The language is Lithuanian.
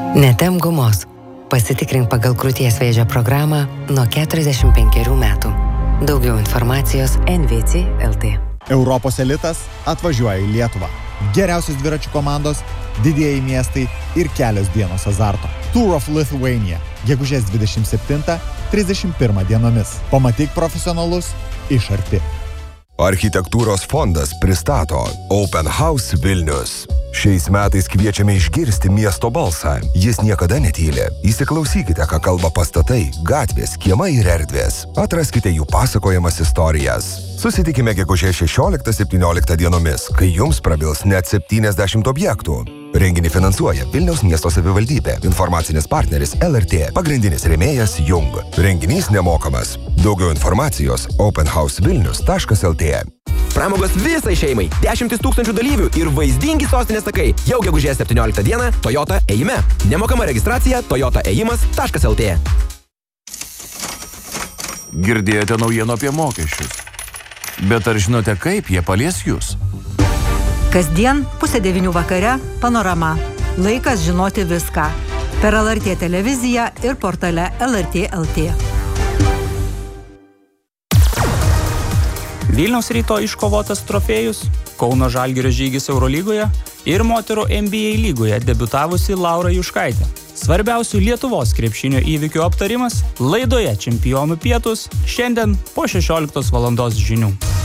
Netemk gumos. Pasitikrink pagal krūties vėžio programą nuo 45 metų. Daugiau informacijos NVC LT. Europos elitas atvažiuoja į Lietuvą. Geriausios dviračių komandos, didieji miestai ir kelios dienos azarto. Tour of Lithuania. Gegužės 27-31 dienomis. Pamatyk profesionalus iš arti. Architektūros fondas pristato Open House Vilnius. Šiais metais kviečiame išgirsti miesto balsą. Jis niekada netyli. Įsiklausykite, ką kalba pastatai, gatvės, kiemai ir erdvės. Atraskite jų pasakojamas istorijas. Susitikime gegužės 16-17 dienomis, kai jums prabils net 70 objektų. Renginį finansuoja Vilniaus miesto savivaldybė, informacinis partneris LRT, pagrindinis rėmėjas Jung. Renginys nemokamas. Daugiau informacijos openhousevilnius.lt. Pramogos visai šeimai, 10 000 dalyvių ir vaizdingi sostinės takai. Jau gegužės 17 dieną Toyota ėjime. Nemokama registracija toyotaėjimas.lt. Girdėjote naujienų apie mokesčius. Bet ar žinote, kaip jie palies jūs? Kasdien 8:30 vakare Panorama. Laikas žinoti viską. Per LRT televiziją ir portale LRT LT. Vilniaus Ryto iškovotas trofėjus, Kauno Žalgirio žygis Eurolygoje ir moterų NBA lygoje debiutavusi Laura Juškaitė. Svarbiausių Lietuvos krepšinio įvykių aptarimas laidoje Čempionų pietūs šiandien po 16 valandos žinių.